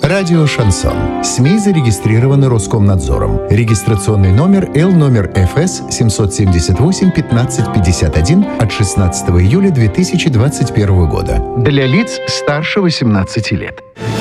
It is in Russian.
Радио «Шансон». СМИ зарегистрированы Роскомнадзором. Регистрационный номер Л номер ФС 778 1551 от 16 июля 2021 года. Для лиц старше 18 лет.